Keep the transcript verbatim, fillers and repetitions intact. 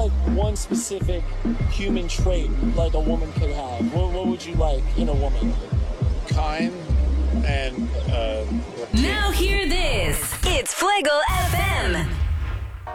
like one specific human trait like a woman could have? What, what would you like in a woman? Kind and uh Now hear this. It's Fuego